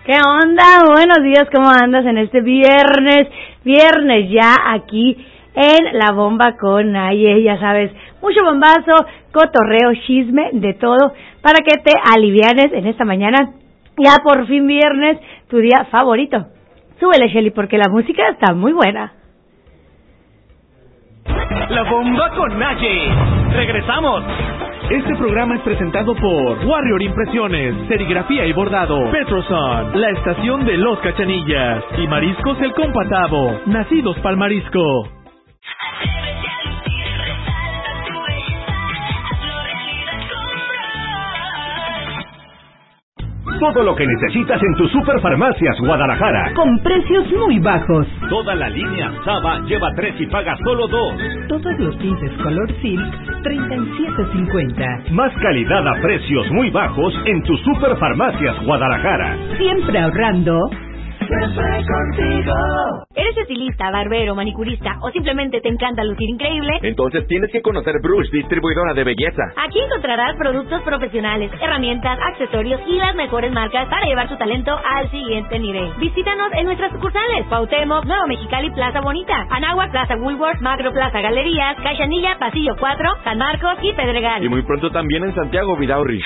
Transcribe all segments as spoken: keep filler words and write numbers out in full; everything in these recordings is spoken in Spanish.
¿Qué onda? Buenos días, ¿cómo andas en este viernes? Viernes ya aquí en La Bomba con Naye, ya sabes, mucho bombazo, cotorreo, chisme, de todo, para que te alivianes en esta mañana. Ya por fin viernes, tu día favorito. Súbele, Shelly, porque la música está muy buena. La Bomba con Naye. Regresamos. Este programa es presentado por Warrior Impresiones, Serigrafía y Bordado, Petroson, la estación de los Cachanillas y Mariscos El Compatavo, nacidos pa'l marisco. Todo lo que necesitas en tus Superfarmacias Guadalajara. Con precios muy bajos. Toda la línea Saba lleva tres y paga solo dos. Todos los tintes color silk, treinta y siete cincuenta. Más calidad a precios muy bajos en tus Superfarmacias Guadalajara. Siempre ahorrando. Siempre contigo. ¿Eres estilista, barbero, manicurista o simplemente te encanta lucir increíble? Entonces tienes que conocer Brush, distribuidora de belleza. Aquí encontrarás productos profesionales, herramientas, accesorios y las mejores marcas para llevar tu talento al siguiente nivel. Visítanos en nuestras sucursales: Cuauhtémoc, Nuevo Mexicali, Plaza Bonita, Anáhuac, Plaza Woolworth, Macro Plaza Galerías, Cachanilla, Pasillo cuatro, San Marcos y Pedregal. Y muy pronto también en Santiago, Vidaurri.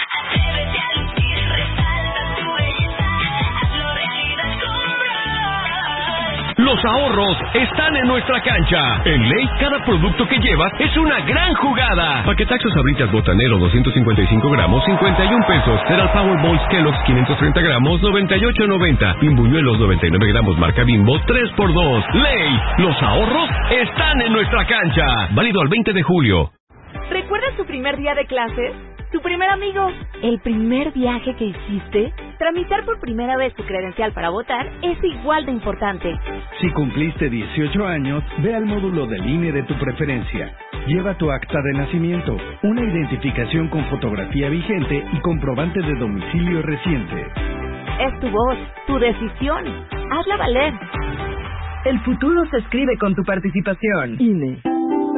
Los ahorros están en nuestra cancha. En Ley, cada producto que llevas es una gran jugada. Paquetaxos Sabritas Botanero doscientos cincuenta y cinco gramos, cincuenta y un pesos. Cereal Powerballs Kellogg's quinientos treinta gramos, noventa y ocho noventa. Pimbuñuelos noventa y nueve gramos marca Bimbo, tres por dos. Ley, los ahorros están en nuestra cancha. Válido al veinte de julio. ¿Recuerdas tu primer día de clases? ¿Tu primer amigo? ¿El primer viaje que hiciste? Tramitar por primera vez tu credencial para votar es igual de importante. Si cumpliste dieciocho años, ve al módulo del I N E de tu preferencia. Lleva tu acta de nacimiento, una identificación con fotografía vigente y comprobante de domicilio reciente. Es tu voz, tu decisión. Hazla valer. El futuro se escribe con tu participación. I N E.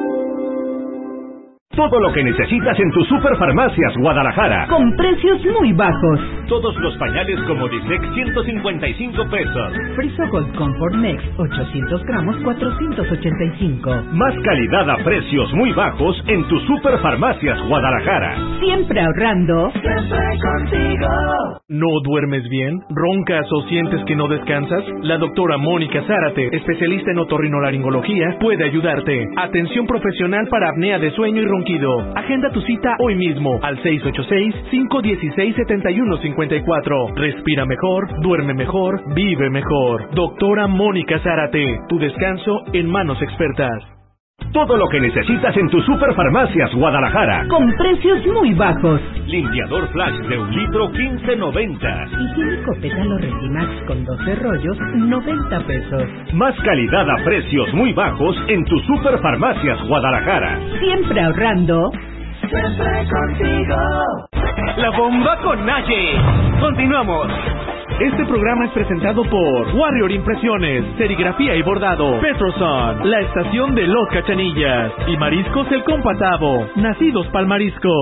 Todo lo que necesitas en tus Superfarmacias Guadalajara. Con precios muy bajos. Todos los pañales como Disex, ciento cincuenta y cinco pesos. Friso Gold Comfort Next, ochocientos gramos, cuatrocientos ochenta y cinco. Más calidad a precios muy bajos en tus Superfarmacias Guadalajara. Siempre ahorrando. Siempre contigo. ¿No duermes bien? ¿Roncas o sientes que no descansas? La doctora Mónica Zárate, especialista en otorrinolaringología, puede ayudarte. Atención profesional para apnea de sueño y ronquido. Agenda tu cita hoy mismo al seis ocho seis, cinco uno seis, siete uno cinco cuatro. Respira mejor, duerme mejor, vive mejor. Doctora Mónica Zárate, tu descanso en manos expertas. Todo lo que necesitas en tus Superfarmacias Guadalajara. Con precios muy bajos. Limpiador Flash de un litro, quince noventa. Higiénico Pétalo Resimax con doce rollos, noventa pesos. Más calidad a precios muy bajos en tus Superfarmacias Guadalajara. Siempre ahorrando. Siempre contigo. La Bomba con Naye. Continuamos. Este programa es presentado por Warrior Impresiones, Serigrafía y Bordado, Petroson, la estación de los Cachanillas y Mariscos El Compatavo, nacidos pa'l marisco.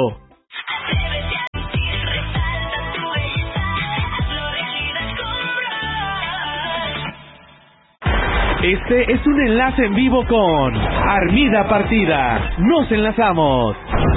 Este es un enlace en vivo con Armida Partida. Nos enlazamos.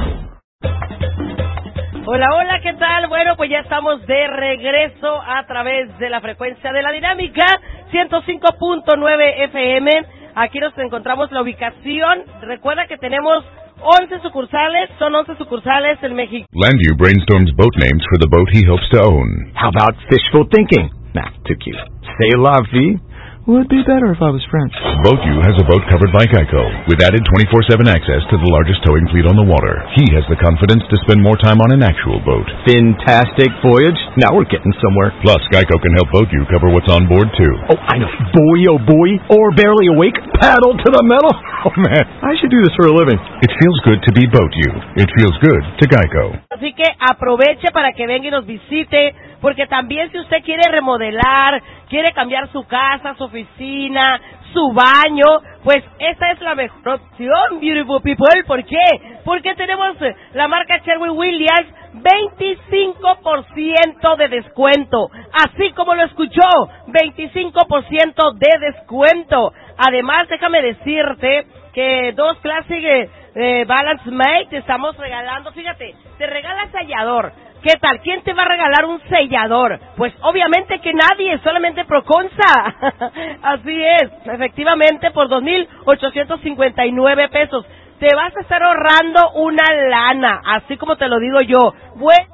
Hola, hola, ¿qué tal? Bueno, pues ya estamos de regreso a través de la frecuencia de la dinámica ciento cinco punto nueve F M. Aquí nos encontramos la ubicación. Recuerda que tenemos once sucursales, son once sucursales en México. Landu brainstorms boat names for the boat he hopes to own. How about fishful thinking? Nah, too cute. Say la vie. Would be better if I was French. BoatU has a boat covered by Geico, with added twenty-four seven access to the largest towing fleet on the water. He has the confidence to spend more time on an actual boat. Fantastic voyage. Now we're getting somewhere. Plus, Geico can help BoatU cover what's on board, too. Oh, I know. Boy, oh boy. Or barely awake. Paddle to the metal. Oh, man. I should do this for a living. It feels good to be BoatU. It feels good to Geico. Así que aproveche para que venga y nos visite, porque también si usted quiere remodelar, quiere cambiar su casa, su oficina, su baño, pues esta es la mejor opción, beautiful people. ¿Por qué? Porque tenemos la marca Sherwin-Williams, veinticinco por ciento de descuento, así como lo escuchó, veinticinco por ciento de descuento. Además, déjame decirte que dos Classic eh, eh, Balance Mate te estamos regalando, fíjate, te regala sellador. ¿Qué tal? ¿Quién te va a regalar un sellador? Pues obviamente que nadie, solamente Proconza. Así es, efectivamente por dos mil ochocientos cincuenta y nueve pesos. Te vas a estar ahorrando una lana, así como te lo digo yo. Bueno,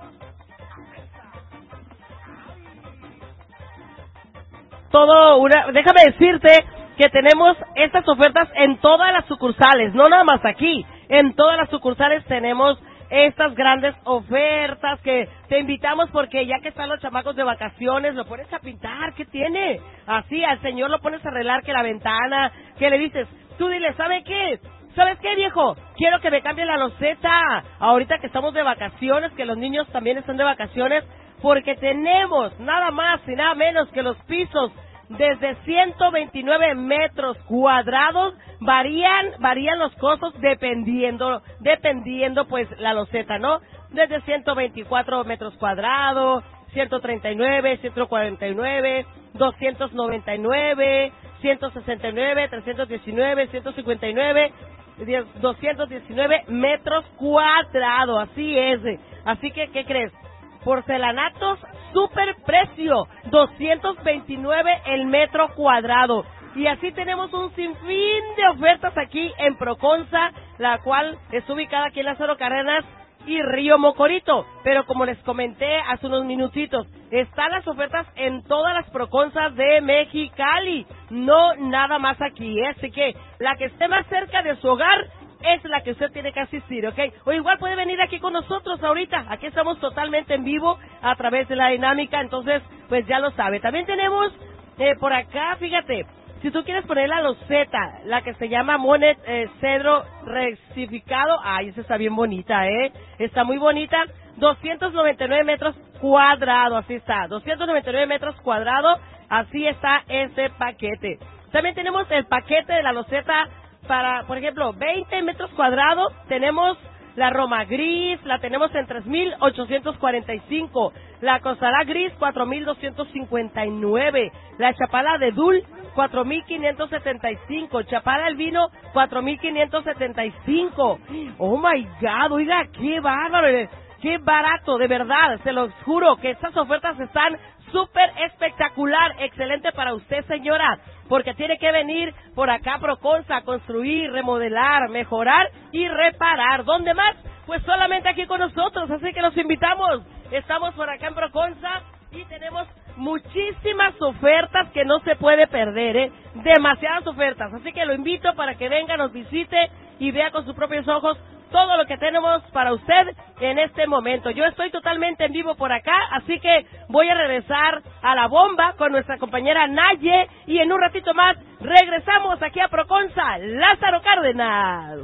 todo una, déjame decirte que tenemos estas ofertas en todas las sucursales, no nada más aquí. En todas las sucursales tenemos estas grandes ofertas que te invitamos, porque ya que están los chamacos de vacaciones, lo pones a pintar. ¿Qué tiene? Así, al señor lo pones a arreglar, que la ventana, que le dices, tú dile, ¿sabe qué? ¿Sabes qué, viejo? Quiero que me cambie la loseta. Ahorita que estamos de vacaciones, que los niños también están de vacaciones, porque tenemos nada más y nada menos que los pisos desde ciento veintinueve metros cuadrados, varían varían los costos dependiendo dependiendo pues la loseta, ¿no? Desde ciento veinticuatro metros cuadrados, ciento treinta y nueve, ciento cuarenta y nueve, doscientos noventa y nueve, ciento sesenta y nueve, trescientos diecinueve, ciento cincuenta y nueve, doscientos diecinueve metros cuadrados, así es. Así que, ¿qué crees? Porcelanatos, super precio, doscientos veintinueve el metro cuadrado. Y así tenemos un sinfín de ofertas aquí en Proconza, la cual está ubicada aquí en Lázaro Cárdenas y Río Mocorito. Pero como les comenté hace unos minutitos, están las ofertas en todas las Proconzas de Mexicali, no nada más aquí, ¿eh? Así que la que esté más cerca de su hogar es la que usted tiene que asistir, ¿ok? O igual puede venir aquí con nosotros ahorita. Aquí estamos totalmente en vivo a través de la dinámica, entonces, pues ya lo sabe. También tenemos eh, por acá, fíjate, si tú quieres poner la loseta, la que se llama Monet eh, Cedro Rectificado, ay, esa está bien bonita, ¿eh? Está muy bonita, doscientos noventa y nueve metros cuadrados, así está, doscientos noventa y nueve metros cuadrados, así está este paquete. También tenemos el paquete de la loseta para, por ejemplo, veinte metros cuadrados, tenemos la Roma Gris, la tenemos en tres mil ochocientos cuarenta y cinco, la Costará Gris, cuatro mil doscientos cincuenta y nueve, la Chapala de Dul, cuatro mil quinientos setenta y cinco, Chapala El Vino, cuatro mil quinientos setenta y cinco. Oh my God, oiga, qué bárbaro, qué barato, de verdad, se los juro que estas ofertas están súper espectacular, excelente para usted, señora, porque tiene que venir por acá a Proconza a construir, remodelar, mejorar y reparar. ¿Dónde más? Pues solamente aquí con nosotros, así que los invitamos. Estamos por acá en Proconza y tenemos muchísimas ofertas que no se puede perder, ¿eh? Demasiadas ofertas, así que lo invito para que venga, nos visite y vea con sus propios ojos todo lo que tenemos para usted en este momento. Yo estoy totalmente en vivo por acá, así que voy a regresar a la bomba con nuestra compañera Naye y en un ratito más regresamos aquí a Proconza, Lázaro Cárdenas.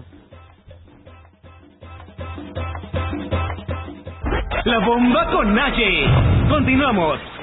La bomba con Naye. Continuamos.